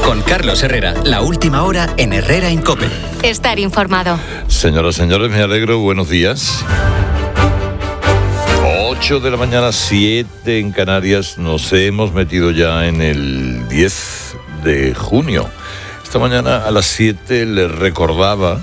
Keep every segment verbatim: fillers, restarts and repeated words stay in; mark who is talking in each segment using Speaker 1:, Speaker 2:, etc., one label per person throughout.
Speaker 1: Con Carlos Herrera, la última hora en Herrera en COPE.
Speaker 2: Estar informado.
Speaker 3: Señoras, señores, me alegro. Buenos días. ocho de la mañana, siete en Canarias. Nos hemos metido ya en el diez de junio. Esta mañana a las siete les recordaba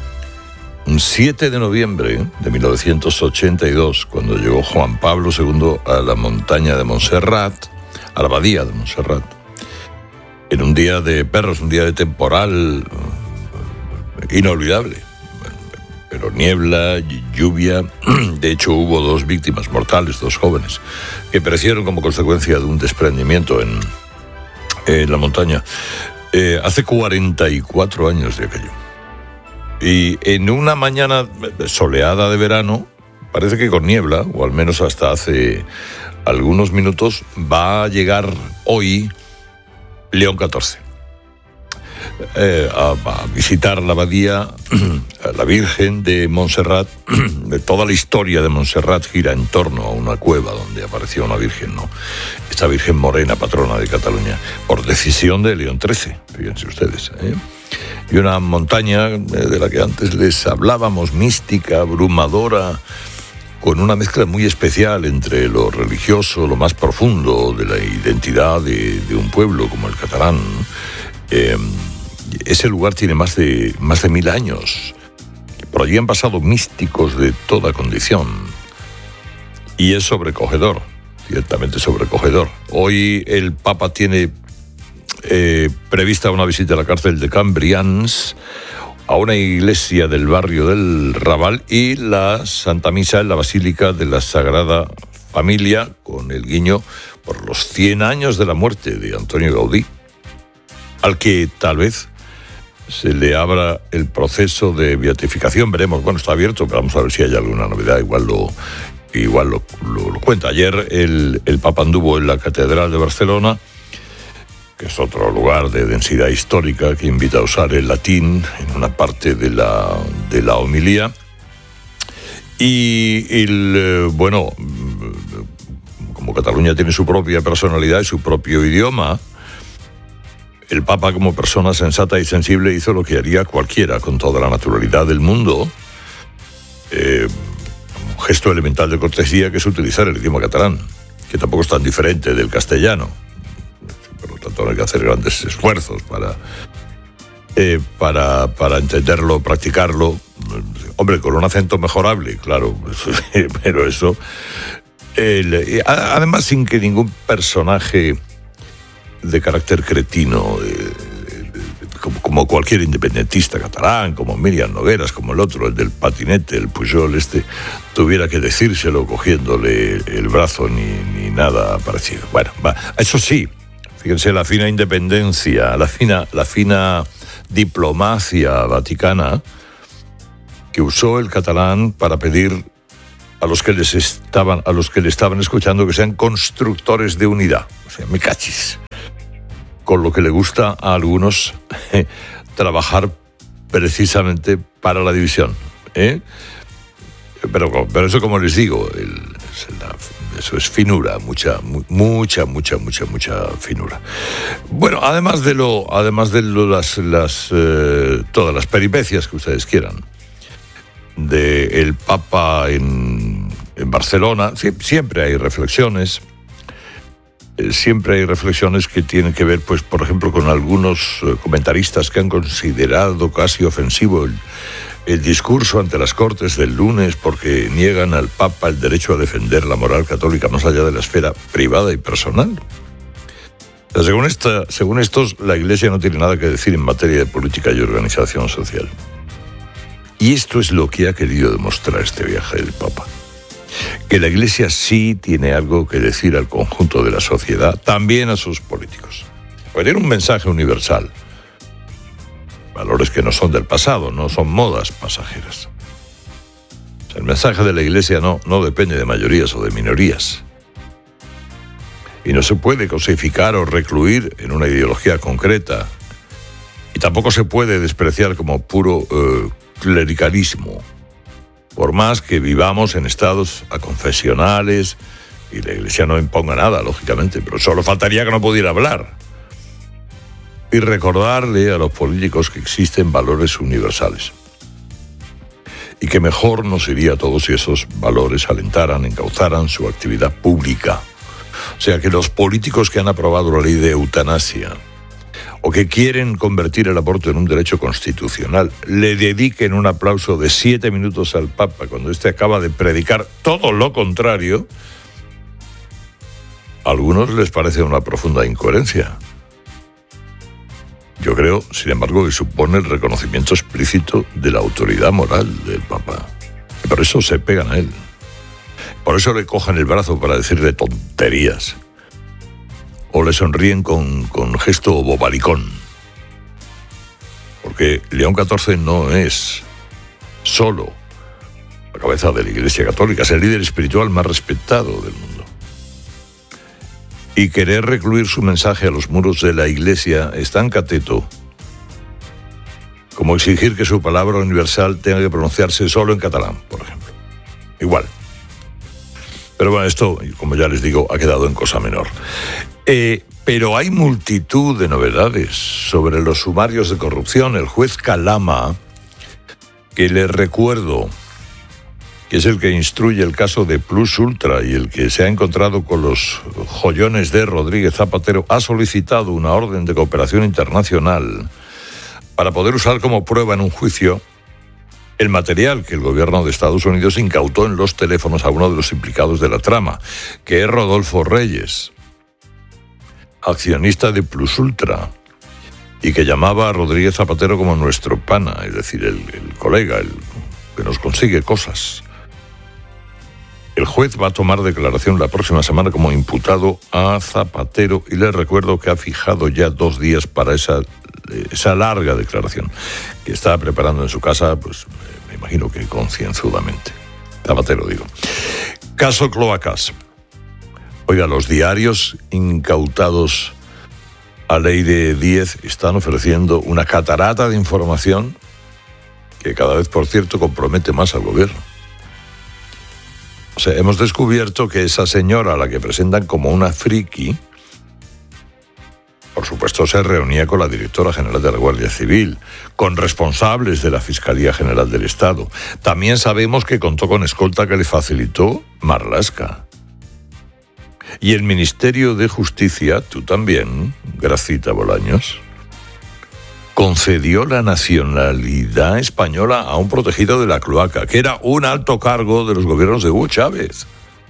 Speaker 3: un siete de noviembre de mil novecientos ochenta y dos, cuando llegó Juan Pablo segundo a la montaña de Montserrat, a la abadía de Montserrat, en un día de perros, un día de temporal inolvidable. Pero niebla, lluvia. De hecho, hubo dos víctimas mortales, dos jóvenes, que perecieron como consecuencia de un desprendimiento en, en la montaña. Eh, hace cuarenta y cuatro años de aquello. Y en una mañana soleada de verano, parece que con niebla, o al menos hasta hace algunos minutos, va a llegar hoy León catorce. Eh, a, a visitar la abadía, a la Virgen de Montserrat. De toda la historia de Montserrat gira en torno a una cueva donde apareció una virgen, ¿no? Esta Virgen Morena, patrona de Cataluña, por decisión de León trece, fíjense ustedes, ¿eh? Y una montaña de la que antes les hablábamos, mística, abrumadora, con una mezcla muy especial entre lo religioso, lo más profundo de la identidad de, de un pueblo como el catalán, ¿no? Eh, ese lugar tiene más de, más de mil años. Por allí han pasado místicos de toda condición. Y es sobrecogedor, ciertamente sobrecogedor. Hoy el Papa tiene eh, prevista una visita a la cárcel de Cambrians, a una iglesia del barrio del Raval y la Santa Misa en la Basílica de la Sagrada Familia, con el guiño por los cien años de la muerte de Antonio Gaudí, al que tal vez se le abra el proceso de beatificación. Veremos, bueno, está abierto, pero vamos a ver si hay alguna novedad. Igual lo, igual lo, lo, lo cuenta. Ayer el, el Papa anduvo en la Catedral de Barcelona, que es otro lugar de densidad histórica que invita a usar el latín en una parte de la, de la homilía. Y el, bueno, como Cataluña tiene su propia personalidad y su propio idioma, el Papa, como persona sensata y sensible, hizo lo que haría cualquiera con toda la naturalidad del mundo. Eh, un gesto elemental de cortesía, que es utilizar el idioma catalán, que tampoco es tan diferente del castellano. Por lo tanto, no hay que hacer grandes esfuerzos para, eh, para, para entenderlo, practicarlo. Hombre, con un acento mejorable, claro, pero eso... El, además, sin que ningún personaje de carácter cretino, eh, como, como cualquier independentista catalán, como Miriam Nogueras, como el otro, el del patinete, el Pujol este, tuviera que decírselo cogiéndole el brazo ni, ni nada parecido. Bueno, va. Eso sí, fíjense la fina independencia, la fina, la fina diplomacia vaticana que usó el catalán para pedir a los que les estaban, a los que le estaban escuchando, que sean constructores de unidad. O sea, me cachis. Con lo que le gusta a algunos eh, trabajar precisamente para la división, ¿eh? Pero, pero eso, como les digo, el, eso es finura, mucha, mucha, mucha, mucha, mucha finura. Bueno, además de lo, además de lo, las, las, eh, todas las peripecias que ustedes quieran de el Papa en, en Barcelona, siempre hay reflexiones. Siempre hay reflexiones que tienen que ver, pues, por ejemplo, con algunos comentaristas que han considerado casi ofensivo el, el discurso ante las Cortes del lunes, porque niegan al Papa el derecho a defender la moral católica más allá de la esfera privada y personal. O sea, según, esta, según estos, la Iglesia no tiene nada que decir en materia de política y organización social. Y esto es lo que ha querido demostrar este viaje del Papa. Que la Iglesia sí tiene algo que decir al conjunto de la sociedad, también a sus políticos. Pues tiene un mensaje universal. Valores que no son del pasado, no son modas pasajeras. O sea, el mensaje de la Iglesia no, no depende de mayorías o de minorías. Y no se puede cosificar o recluir en una ideología concreta. Y tampoco se puede despreciar como puro eh, clericalismo. Por más que vivamos en estados aconfesionales y la Iglesia no imponga nada, lógicamente, pero solo faltaría que no pudiera hablar. y recordarle a los políticos que existen valores universales. Y que mejor nos iría a todos si esos valores alentaran, encauzaran su actividad pública. O sea, que los políticos que han aprobado la ley de eutanasia o que quieren convertir el aborto en un derecho constitucional le dediquen un aplauso de siete minutos al Papa cuando éste acaba de predicar todo lo contrario. A algunos les parece una profunda incoherencia. Yo creo, sin embargo, que supone el reconocimiento explícito de la autoridad moral del Papa. Y por eso se pegan a él. Por eso le cojan el brazo para decirle tonterías. O le sonríen con, con gesto bobalicón. Porque León catorce no es solo la cabeza de la Iglesia Católica, es el líder espiritual más respetado del mundo. Y querer recluir su mensaje a los muros de la Iglesia es tan cateto como exigir que su palabra universal tenga que pronunciarse solo en catalán, por ejemplo. Igual. Pero bueno, esto, como ya les digo, ha quedado en cosa menor. Eh, pero hay multitud de novedades sobre los sumarios de corrupción. El juez Calama, que les recuerdo que es el que instruye el caso de Plus Ultra y el que se ha encontrado con los joyones de Rodríguez Zapatero, ha solicitado una orden de cooperación internacional para poder usar como prueba en un juicio el material que el gobierno de Estados Unidos incautó en los teléfonos a uno de los implicados de la trama, que es Rodolfo Reyes, accionista de Plus Ultra, y que llamaba a Rodríguez Zapatero como nuestro pana, es decir, el, el colega, el que nos consigue cosas. El juez va a tomar declaración la próxima semana como imputado a Zapatero y les recuerdo que ha fijado ya dos días para esa, esa larga declaración que está preparando en su casa, pues me imagino que concienzudamente. Zapatero, digo. Caso Cloacas. Oiga, los diarios incautados a ley de diez están ofreciendo una catarata de información que cada vez, por cierto, compromete más al gobierno. O sea, hemos descubierto que esa señora a la que presentan como una friki, por supuesto, se reunía con la directora general de la Guardia Civil, con responsables de la Fiscalía General del Estado. También sabemos que contó con escolta que le facilitó Marlaska. Y el Ministerio de Justicia, tú también, Gracita Bolaños, concedió la nacionalidad española a un protegido de la cloaca, que era un alto cargo de los gobiernos de Hugo Chávez.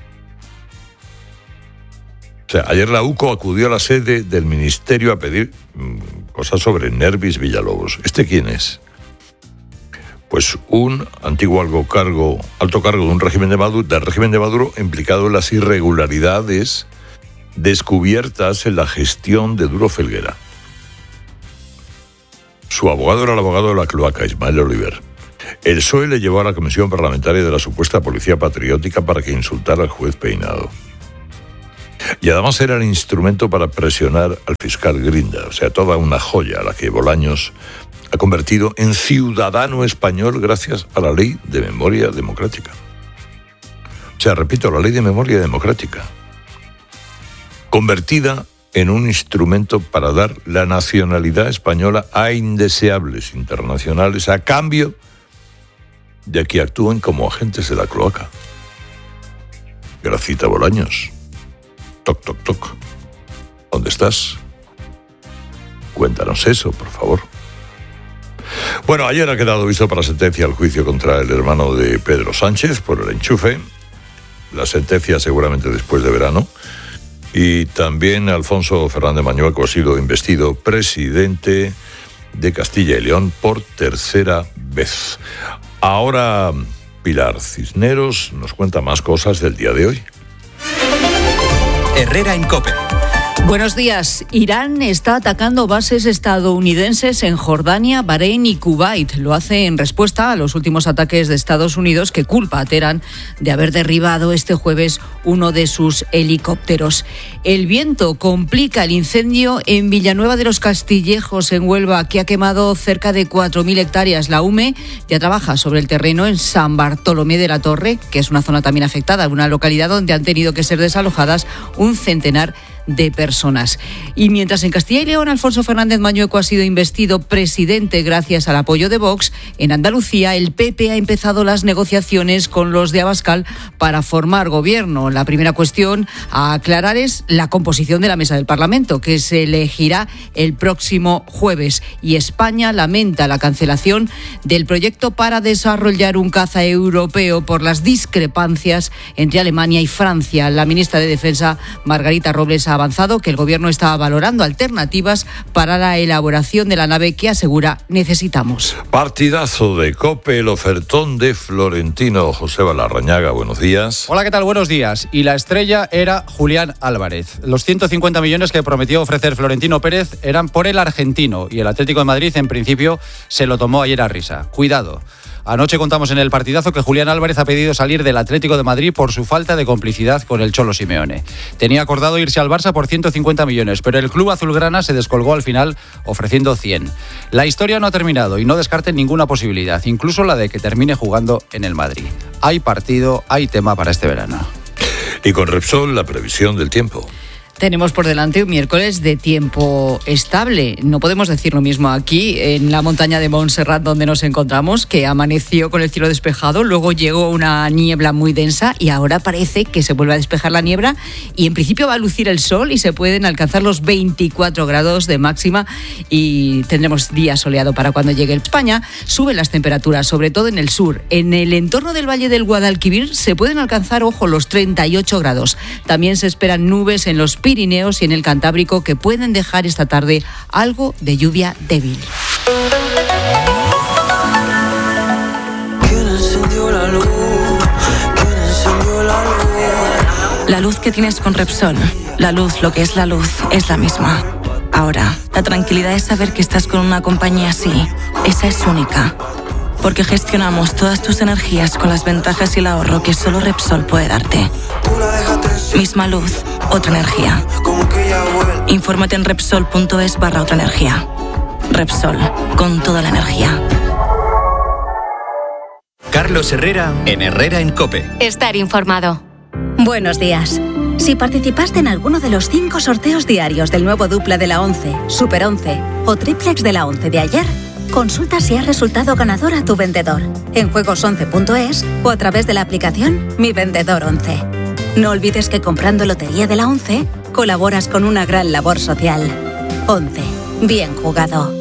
Speaker 3: O sea, ayer la U C O acudió a la sede del ministerio a pedir mmm, cosas sobre Nervis Villalobos. ¿Este quién es? Pues un antiguo alto cargo, alto cargo de un régimen de Maduro, del régimen de Maduro implicado en las irregularidades descubiertas en la gestión de Duro Felguera. Su abogado era el abogado de la cloaca, Ismael Oliver. El P S O E le llevó a la Comisión Parlamentaria de la supuesta Policía Patriótica para que insultara al juez Peinado. Y además era el instrumento para presionar al fiscal Grinda. O sea, toda una joya a la que Bolaños ha convertido en ciudadano español gracias a la Ley de Memoria Democrática. O sea, repito, la Ley de Memoria Democrática. Convertida en un instrumento para dar la nacionalidad española a indeseables internacionales a cambio de que actúen como agentes de la cloaca. Gracita Bolaños. Toc, toc, toc. ¿Dónde estás? Cuéntanos eso, por favor. Bueno, ayer ha quedado visto para sentencia el juicio contra el hermano de Pedro Sánchez por el enchufe. La sentencia seguramente después de verano. Y también Alfonso Fernández Mañueco ha sido investido presidente de Castilla y León por tercera vez. Ahora Pilar Cisneros nos cuenta más cosas del día de hoy.
Speaker 1: Herrera en COPE.
Speaker 2: Buenos días. Irán está atacando bases estadounidenses en Jordania, Bahrein y Kuwait. Lo hace en respuesta a los últimos ataques de Estados Unidos que culpa a Teherán de haber derribado este jueves uno de sus helicópteros. El viento complica el incendio en Villanueva de los Castillejos, en Huelva, que ha quemado cerca de cuatro mil hectáreas. La U M E ya trabaja sobre el terreno en San Bartolomé de la Torre, que es una zona también afectada, una localidad donde han tenido que ser desalojadas un centenar de personas. Y mientras en Castilla y León Alfonso Fernández Mañueco ha sido investido presidente gracias al apoyo de Vox, en Andalucía el P P ha empezado las negociaciones con los de Abascal para formar gobierno. La primera cuestión a aclarar es la composición de la mesa del Parlamento, que se elegirá el próximo jueves. Y España lamenta la cancelación del proyecto para desarrollar un caza europeo por las discrepancias entre Alemania y Francia. La ministra de Defensa, Margarita Robles, ha avanzado que el Gobierno está valorando alternativas para la elaboración de la nave que asegura necesitamos.
Speaker 3: Partidazo de COPE, el ofertón de Florentino. Joseba Larrañaga, buenos días.
Speaker 4: Hola, ¿qué tal? Buenos días. Y la estrella era Julián Álvarez. Los ciento cincuenta millones que prometió ofrecer Florentino Pérez eran por el argentino y el Atlético de Madrid en principio se lo tomó ayer a risa. Cuidado. Anoche contamos en el partidazo que Julián Álvarez ha pedido salir del Atlético de Madrid por su falta de complicidad con el Cholo Simeone. Tenía acordado irse al Barça por ciento cincuenta millones, pero el club azulgrana se descolgó al final ofreciendo cien. La historia no ha terminado y no descarten ninguna posibilidad, incluso la de que termine jugando en el Madrid. Hay partido, hay tema para este verano.
Speaker 3: Y con Repsol, la previsión del tiempo.
Speaker 2: Tenemos por delante un miércoles de tiempo estable. No podemos decir lo mismo aquí, en la montaña de Montserrat, donde nos encontramos, que amaneció con el cielo despejado, luego llegó una niebla muy densa y ahora parece que se vuelve a despejar la niebla y en principio va a lucir el sol y se pueden alcanzar los veinticuatro grados de máxima y tendremos día soleado para cuando llegue España. Suben las temperaturas, sobre todo en el sur. En el entorno del Valle del Guadalquivir se pueden alcanzar, ojo, los treinta y ocho grados. También se esperan nubes en los Pirineos y en el Cantábrico que pueden dejar esta tarde algo de lluvia débil.
Speaker 5: La luz que tienes con Repsol, la luz, lo que es la luz, es la misma. Ahora, la tranquilidad es saber que estás con una compañía así. Esa es única. Porque gestionamos todas tus energías con las ventajas y el ahorro que solo Repsol puede darte. Misma luz, otra energía. Infórmate en Repsol.es barra otra energía. Repsol, con toda la energía.
Speaker 1: Carlos Herrera, en Herrera en COPE.
Speaker 6: Estar informado.
Speaker 7: Buenos días. Si participaste en alguno de los cinco sorteos diarios del nuevo Dupla de la once, Super once o Triplex de la once de ayer, consulta si has resultado ganador a tu vendedor en juegos once punto es o a través de la aplicación Mi Vendedor once. No olvides que comprando Lotería de la once colaboras con una gran labor social. once. Bien jugado.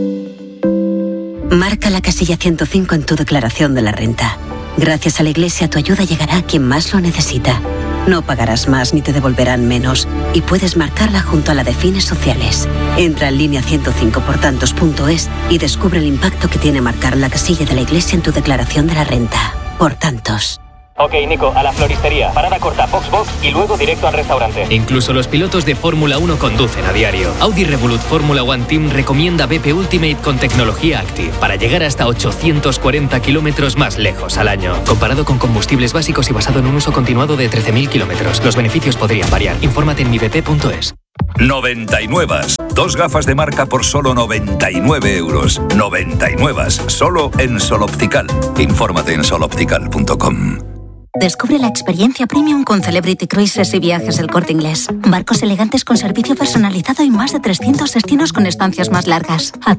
Speaker 8: Marca la casilla ciento cinco en tu declaración de la renta. Gracias a la Iglesia tu ayuda llegará a quien más lo necesita. No pagarás más ni te devolverán menos y puedes marcarla junto a la de fines sociales. Entra en línea ciento cinco por tantos punto es y descubre el impacto que tiene marcar la casilla de la Iglesia en tu declaración de la renta. Por tantos.
Speaker 9: Ok, Nico, a la floristería. Parada corta, Foxbox y luego directo al restaurante.
Speaker 10: Incluso los pilotos de Fórmula uno conducen a diario. Audi Revolut Fórmula One Team recomienda B P Ultimate con tecnología Active para llegar hasta ochocientos cuarenta kilómetros más lejos al año. Comparado con combustibles básicos y basado en un uso continuado de trece mil kilómetros. Los beneficios podrían variar. Infórmate en mi b p punto es.
Speaker 11: noventa y nueve. Dos gafas de marca por solo noventa y nueve euros. noventa y nueve. Solo en Sol Optical. Infórmate en sol optical punto com.
Speaker 7: Descubre la experiencia premium con Celebrity Cruises y Viajes El Corte Inglés. Barcos elegantes con servicio personalizado y más de trescientos destinos con estancias más largas.